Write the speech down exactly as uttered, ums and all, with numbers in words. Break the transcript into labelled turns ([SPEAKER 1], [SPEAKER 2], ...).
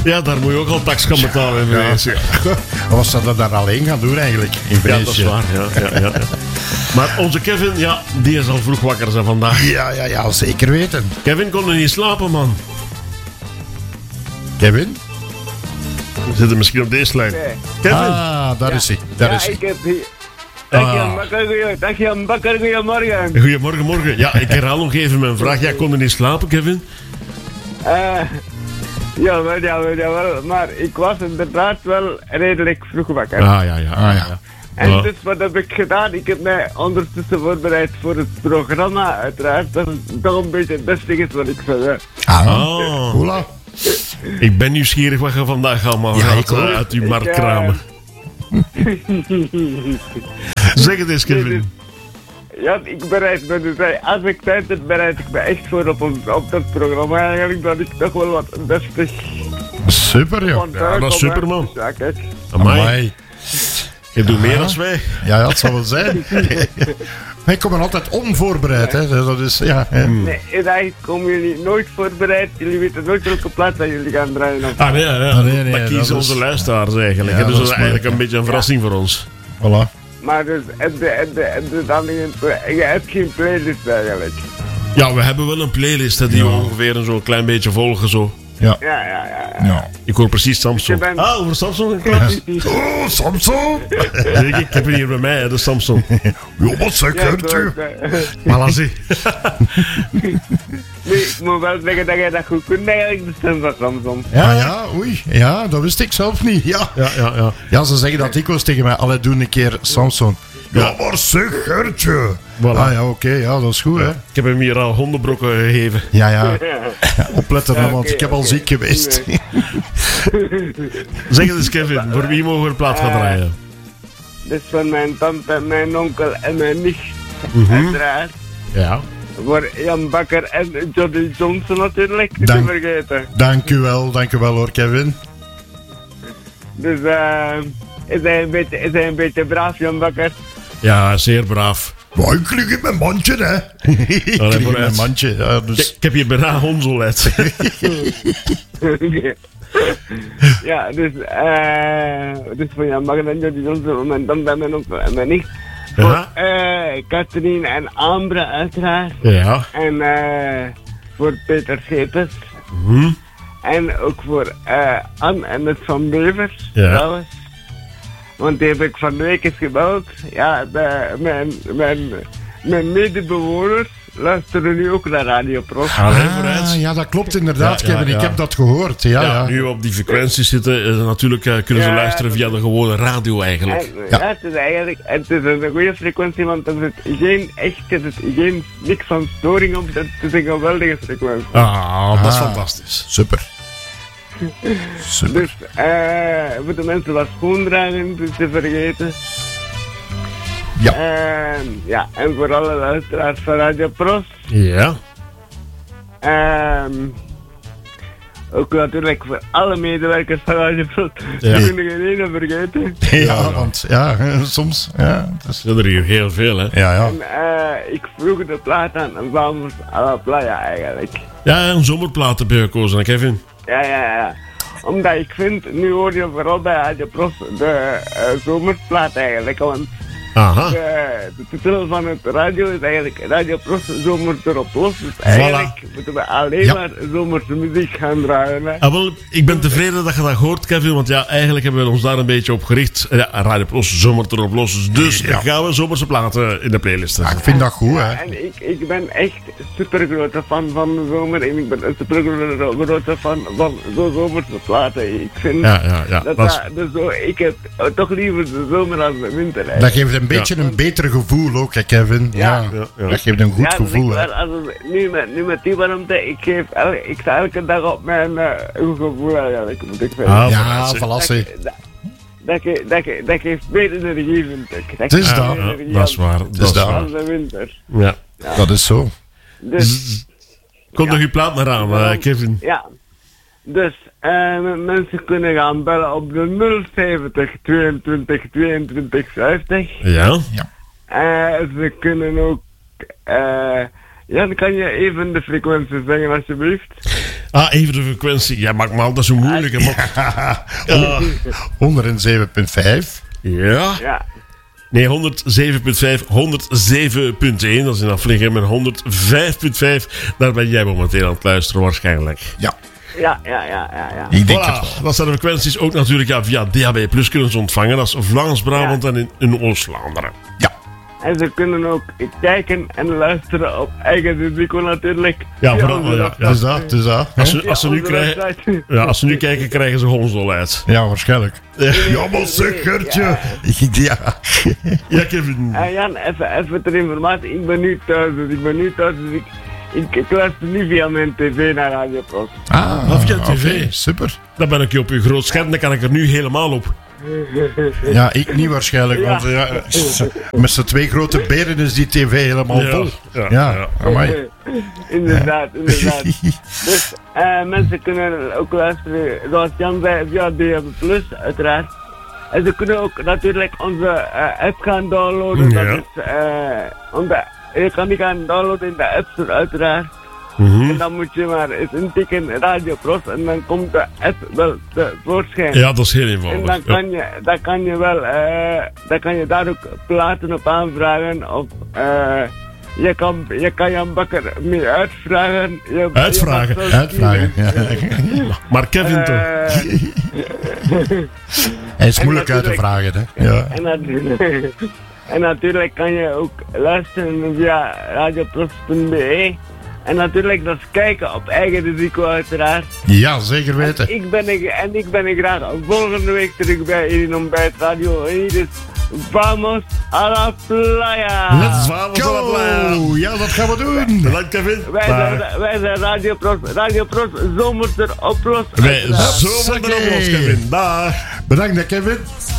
[SPEAKER 1] Ja, daar moet je ook al tax gaan betalen in Venetië.
[SPEAKER 2] Ja. Was dat dat daar alleen gaan doen eigenlijk, in Venetië?
[SPEAKER 1] Ja, dat is waar. Ja, ja, ja, ja. Maar onze Kevin, ja, die is al vroeg wakker zijn vandaag.
[SPEAKER 2] Ja, ja, ja, zeker weten.
[SPEAKER 1] Kevin kon er niet slapen, man.
[SPEAKER 2] Kevin?
[SPEAKER 1] We zitten misschien op deze lijn.
[SPEAKER 3] Nee.
[SPEAKER 1] Kevin?
[SPEAKER 2] Ah, daar is hij. Daar
[SPEAKER 3] Ja,
[SPEAKER 2] is hij.
[SPEAKER 3] ik heb hier... Dag
[SPEAKER 1] Ah.
[SPEAKER 3] Jan Bakker, goeie- dag Jan Bakker, goeiemorgen.
[SPEAKER 1] Goedemorgen, morgen. Ja, ik herhaal nog even mijn vraag. Jij kon er niet slapen, Kevin?
[SPEAKER 3] Eh, ja, wel, ja, wel, ja, wel. Maar ik was inderdaad wel redelijk vroeg wakker.
[SPEAKER 1] Ah, ja, ja.
[SPEAKER 2] Ah, ja.
[SPEAKER 3] En
[SPEAKER 1] Ja.
[SPEAKER 3] dus wat heb ik gedaan? Ik heb mij ondertussen voorbereid voor het programma, uiteraard. Dat het toch een beetje het beste is wat ik zou zeggen.
[SPEAKER 2] Ah,
[SPEAKER 1] Ah.
[SPEAKER 2] hola.
[SPEAKER 1] Ik ben nieuwsgierig wat je vandaag allemaal
[SPEAKER 2] Ja,
[SPEAKER 1] gaat
[SPEAKER 2] ik ook.
[SPEAKER 1] uh, uit uw
[SPEAKER 3] Ik,
[SPEAKER 1] markt
[SPEAKER 3] eh,
[SPEAKER 1] kramen. Zeg het eens, Kevin.
[SPEAKER 3] Ja, ik bereid me dus, eh, als ik tijd heb, bereid ik me echt voor op, ons, op dat programma eigenlijk, dat ik toch wel wat deftig
[SPEAKER 2] Super, joh.
[SPEAKER 3] van
[SPEAKER 1] Ja,
[SPEAKER 3] thuis
[SPEAKER 1] dat is
[SPEAKER 3] kom,
[SPEAKER 1] super,
[SPEAKER 3] hè.
[SPEAKER 1] man.
[SPEAKER 3] Ja, kijk.
[SPEAKER 1] Amai.
[SPEAKER 2] Amai.
[SPEAKER 1] Je doet meer
[SPEAKER 2] Ja.
[SPEAKER 1] dan wij.
[SPEAKER 2] Ja, dat zal wel zijn. Wij komen altijd onvoorbereid, hè. Dat is, ja. hè.
[SPEAKER 3] Nee, eigenlijk komen jullie nooit voorbereid. Jullie weten nooit welke plaats dat jullie gaan draaien. Of...
[SPEAKER 1] Ah, nee, ja, ja.
[SPEAKER 2] Ah, nee, nee,
[SPEAKER 1] dat
[SPEAKER 2] dat
[SPEAKER 1] kiezen
[SPEAKER 2] is-
[SPEAKER 1] onze luisteraars eigenlijk.
[SPEAKER 2] Ja,
[SPEAKER 1] hè. Dus
[SPEAKER 2] dat
[SPEAKER 1] dat
[SPEAKER 2] is
[SPEAKER 1] is eigenlijk
[SPEAKER 2] mooi,
[SPEAKER 1] een beetje een verrassing voor ons.
[SPEAKER 2] Voilà.
[SPEAKER 3] Maar dus, en de, en de, en de, dan in, je hebt geen playlist eigenlijk.
[SPEAKER 1] Ja, we hebben wel een playlist hè, die we ongeveer zo'n klein beetje volgen. Zo.
[SPEAKER 2] Ja.
[SPEAKER 3] Ja, ja, ja. ja.
[SPEAKER 2] Ja.
[SPEAKER 1] Ik hoor precies Samsung.
[SPEAKER 3] Je bent-
[SPEAKER 1] Ah, over Samsung geklapt?
[SPEAKER 2] Oh, Samson.
[SPEAKER 1] Kijk, ik heb hem hier bij mij, hè, de Samsung.
[SPEAKER 2] Ja, wat zeg
[SPEAKER 3] Ja,
[SPEAKER 2] je?
[SPEAKER 3] zo, eh,
[SPEAKER 1] Malazie.
[SPEAKER 3] nee, ik moet wel zeggen dat jij dat goed kunt eigenlijk, de stem van Samsung.
[SPEAKER 2] Ja, ja, oei. Ja, dat wist ik zelf niet. Ja.
[SPEAKER 1] Ja, ja, ja.
[SPEAKER 2] Ja, ze zeggen dat dikwijls tegen mij. Allee, doe een keer Samson. Ja, maar zeg, Gertje.
[SPEAKER 1] Voilà.
[SPEAKER 2] Ah ja, oké. ja, dat is goed, hè.
[SPEAKER 1] Ik heb hem hier al hondenbrokken gegeven.
[SPEAKER 2] Ja, ja. Opletten, hè,
[SPEAKER 3] Ja,
[SPEAKER 2] want
[SPEAKER 3] oké,
[SPEAKER 2] ik heb al
[SPEAKER 3] oké.
[SPEAKER 2] ziek geweest.
[SPEAKER 3] Nee.
[SPEAKER 1] Zeg het eens, Kevin. Voor wie mogen we een plaat gaan
[SPEAKER 3] Eh,
[SPEAKER 1] draaien?
[SPEAKER 3] Dus van mijn tante, mijn onkel en mijn nicht,
[SPEAKER 1] Mhm.
[SPEAKER 3] uiteraard.
[SPEAKER 1] Ja.
[SPEAKER 3] Voor Jan Bakker en Johnny Johnson natuurlijk, niet te
[SPEAKER 2] Dank.
[SPEAKER 3] vergeten.
[SPEAKER 2] Dank u wel, dank u wel hoor, Kevin.
[SPEAKER 3] Dus eh, is hij een beetje, is hij een beetje braaf, Jan Bakker?
[SPEAKER 1] Ja, zeer braaf.
[SPEAKER 2] Maar ik lig in mijn mandje, hè. ik
[SPEAKER 1] Allee,
[SPEAKER 2] lig in
[SPEAKER 1] vooruit.
[SPEAKER 2] mijn mandje. Ja,
[SPEAKER 1] Ik,
[SPEAKER 2] dus...
[SPEAKER 1] ik heb hier bijna honzolet.
[SPEAKER 3] Ja, dus, eh, dus van Jan Bakker en Johnny Johnson, mijn tante en mijn onkel en mijn nicht.
[SPEAKER 1] Ja.
[SPEAKER 3] Voor eh, Katrien en Ambre uiteraard.
[SPEAKER 1] Ja.
[SPEAKER 3] En eh, voor Peter Schepers.
[SPEAKER 1] Hm.
[SPEAKER 3] En ook voor eh Anne en het Van Bevers,
[SPEAKER 1] Ja.
[SPEAKER 3] trouwens. Want die heb ik van de week eens gebeld. Ja, de, mijn, mijn, mijn medebewoners luisteren nu ook naar Radio Pro.
[SPEAKER 1] Allee,
[SPEAKER 2] Ah,
[SPEAKER 1] vooruit.
[SPEAKER 2] ja, dat klopt inderdaad,
[SPEAKER 1] Ja, ja,
[SPEAKER 2] Kevin.
[SPEAKER 1] ja.
[SPEAKER 2] Ik heb dat gehoord. Ja,
[SPEAKER 1] Ja,
[SPEAKER 2] ja.
[SPEAKER 1] nu we op die frequenties zitten, eh, natuurlijk eh, kunnen ze
[SPEAKER 3] Ja.
[SPEAKER 1] luisteren via de gewone radio eigenlijk.
[SPEAKER 3] En, ja. het is eigenlijk het is een goede frequentie, want er zit geen echt, er zit geen, niks van storing op. Het is een geweldige frequentie.
[SPEAKER 1] Ah, dat is
[SPEAKER 2] Ah.
[SPEAKER 1] fantastisch.
[SPEAKER 2] Super. Super.
[SPEAKER 3] Dus eh voor de mensen wat schoondragen, dus te vergeten.
[SPEAKER 2] Ja.
[SPEAKER 3] En, ja, en voor alle luisteraars van Radio Pro.
[SPEAKER 1] Ja.
[SPEAKER 3] Ehm ook natuurlijk voor alle medewerkers van Radio Pro.
[SPEAKER 1] Ja.
[SPEAKER 3] Die kunnen geen ene vergeten.
[SPEAKER 2] Ja, want ja, dat ja, het is...
[SPEAKER 1] Er zijn er hier heel veel, hè.
[SPEAKER 2] Ja, ja.
[SPEAKER 3] En eh ik vroeg de plaat aan en Vamos a la Playa eigenlijk.
[SPEAKER 1] Ja, een zomerplaat heb je gekozen, hè, Kevin.
[SPEAKER 3] Ja, ja, ja. Omdat ik vind, nu hoor je vooral bij Radio Pro de uh, zomerplaat eigenlijk. Want
[SPEAKER 1] Aha.
[SPEAKER 3] de, de titel van het radio is eigenlijk Radio Pro Zomer erop los. Dus eigenlijk moeten we alleen
[SPEAKER 2] Ja.
[SPEAKER 3] maar zomerse muziek gaan draaien. Hè.
[SPEAKER 1] Ah, wel, ik ben tevreden dat je dat hoort, Kevin, want ja, eigenlijk hebben we ons daar een beetje op gericht. Ja, Radio Plus, zomer erop los. Dus
[SPEAKER 2] Ja.
[SPEAKER 1] gaan we zomerse platen in de playlist
[SPEAKER 2] Ja,
[SPEAKER 1] zetten.
[SPEAKER 2] ik vind dat goed, hè.
[SPEAKER 3] En ik, ik ben echt super grote fan van de zomer en ik ben een super grote fan van zo'n zomerse platen. Ik vind
[SPEAKER 1] Ja, ja, ja.
[SPEAKER 3] dat,
[SPEAKER 1] Dat is,
[SPEAKER 3] dat, dus zo, ik heb uh, toch liever de zomer dan de winter. Hè.
[SPEAKER 2] Dat geeft een beetje een beter gevoel ook, hè, Kevin. Ja.
[SPEAKER 1] Ja, ja.
[SPEAKER 2] Dat geeft een goed
[SPEAKER 3] ja, dus
[SPEAKER 2] gevoel,
[SPEAKER 3] ik,
[SPEAKER 2] hè.
[SPEAKER 3] wel, als het, nu, met, nu met die warmte, ik, geef el, ik sta elke dag op mijn uh, goed gevoel eigenlijk, moet ik zeggen.
[SPEAKER 1] Ah,
[SPEAKER 2] Ja,
[SPEAKER 1] voilà,
[SPEAKER 3] dat,
[SPEAKER 2] verlassen.
[SPEAKER 3] dat, dat, ge- dat, ge- dat geeft meer energie, vind ik. Dat
[SPEAKER 2] Het is
[SPEAKER 3] geeft
[SPEAKER 2] dat.
[SPEAKER 3] meer
[SPEAKER 1] ja,
[SPEAKER 3] energie
[SPEAKER 1] dat is
[SPEAKER 3] als-
[SPEAKER 1] waar. Dat is
[SPEAKER 2] dat.
[SPEAKER 1] waar.
[SPEAKER 3] als de winter.
[SPEAKER 1] Ja.
[SPEAKER 2] Dat is zo.
[SPEAKER 3] Dus,
[SPEAKER 1] Komt nog je plaat maar aan, eh, Kevin.
[SPEAKER 3] ja. Dus, uh, mensen kunnen gaan bellen op de nul zeventig tweeëntwintig tweeëntwintig vijftig.
[SPEAKER 1] Ja.
[SPEAKER 3] Uh, ze kunnen ook uh, Jan, kan je even de frequentie zeggen, alsjeblieft?
[SPEAKER 1] Ah, even de frequentie. Jij maakt me altijd zo moeilijk. hè, man. Ja.
[SPEAKER 2] honderdzeven komma vijf.
[SPEAKER 1] Ja.
[SPEAKER 3] Ja.
[SPEAKER 1] Nee, honderdzeven komma vijf, honderdzeven komma één. Dat is in aflevering met honderdvijf komma vijf. Daar ben jij momenteel aan het luisteren waarschijnlijk.
[SPEAKER 2] Ja,
[SPEAKER 3] Ja, ja, ja, ja, ja.
[SPEAKER 2] ik denk het wel.
[SPEAKER 1] Voilà, dat zijn de frequenties ook natuurlijk ja, via D H B plus kunnen ze ontvangen. Dat is Vlaams-Brabant
[SPEAKER 3] Ja.
[SPEAKER 1] en in, in Oost-Vlaanderen.
[SPEAKER 2] Ja,
[SPEAKER 3] En ze kunnen ook kijken en luisteren op eigen risico natuurlijk.
[SPEAKER 1] Ja,
[SPEAKER 3] Via
[SPEAKER 1] vooral,
[SPEAKER 3] onze
[SPEAKER 1] ja,
[SPEAKER 3] website.
[SPEAKER 1] ja.
[SPEAKER 2] dus dat, dus dat.
[SPEAKER 1] Als
[SPEAKER 2] hè?
[SPEAKER 1] ze, als ze,
[SPEAKER 3] Ja,
[SPEAKER 1] nu,
[SPEAKER 3] onze
[SPEAKER 1] krijgen,
[SPEAKER 3] website.
[SPEAKER 1] ja, als ze nu kijken, krijgen ze hondsdol uit.
[SPEAKER 2] Ja, waarschijnlijk.
[SPEAKER 1] Ja,
[SPEAKER 2] Ja, maar zeg, Gertje. Ja.
[SPEAKER 1] ja Kevin.
[SPEAKER 3] En Jan, even, even ter informatie, ik ben nu thuis, dus ik ben nu thuis, dus ik, ik, ik luister niet via mijn tv naar Radio Pros.
[SPEAKER 2] Ah,
[SPEAKER 1] Of je tv.
[SPEAKER 2] oké, super.
[SPEAKER 1] Dan ben ik je op uw groot scherm, dan kan ik er nu helemaal op.
[SPEAKER 2] Ja, ik niet waarschijnlijk,
[SPEAKER 3] Ja.
[SPEAKER 2] want ja, met z'n twee grote beren is die tv helemaal
[SPEAKER 1] Ja,
[SPEAKER 2] vol.
[SPEAKER 1] ja,
[SPEAKER 2] Ja,
[SPEAKER 1] ja.
[SPEAKER 2] amai.
[SPEAKER 3] inderdaad, inderdaad. Dus eh, mensen kunnen ook luisteren, zoals Jan zei, via D H B plus, uiteraard. En ze kunnen ook natuurlijk onze eh, app gaan downloaden.
[SPEAKER 1] Ja.
[SPEAKER 3] Dat is, eh, onze, je kan die gaan downloaden in de App Store, uiteraard.
[SPEAKER 1] Mhm.
[SPEAKER 3] En dan moet je maar eens intikken Radio Pros en dan komt de app wel tevoorschijn.
[SPEAKER 1] Ja, dat is heel
[SPEAKER 3] En
[SPEAKER 1] eenvoudig.
[SPEAKER 3] dan
[SPEAKER 1] Ja.
[SPEAKER 3] kan je, dan kan je wel, eh, dan kan je daar ook platen op aanvragen of eh, je kan, je kan Jan Bakker mee uitvragen. Je,
[SPEAKER 1] Uitvragen?
[SPEAKER 3] je mag zelfs
[SPEAKER 2] Uitvragen.
[SPEAKER 3] kiezen.
[SPEAKER 2] Ja.
[SPEAKER 1] Maar Kevin toch?
[SPEAKER 3] Eh,
[SPEAKER 2] Hij is
[SPEAKER 3] En
[SPEAKER 2] moeilijk uit te
[SPEAKER 3] natuurlijk-
[SPEAKER 2] vragen, hè. Ja.
[SPEAKER 3] en, natuurlijk, en natuurlijk kan je ook luisteren via radiopros punt b e. En natuurlijk dat is kijken op eigen risico uiteraard.
[SPEAKER 2] Ja, zeker weten.
[SPEAKER 3] Ik ben er, en ik ben er graag volgende week terug bij jullie om bij het radio. En hier is Vamos a la playa.
[SPEAKER 2] Let's
[SPEAKER 1] Vamos a la playa.
[SPEAKER 2] go! Ja, dat gaan we doen.
[SPEAKER 1] Bedankt Kevin.
[SPEAKER 3] Wij zijn,
[SPEAKER 2] Maar-
[SPEAKER 3] wij zijn Radio Pros. Radio Pros zomert er oplos.
[SPEAKER 1] Wij
[SPEAKER 3] uiteraard.
[SPEAKER 1] zomer erop los Kevin. Dag.
[SPEAKER 2] Bedankt, hè, Kevin.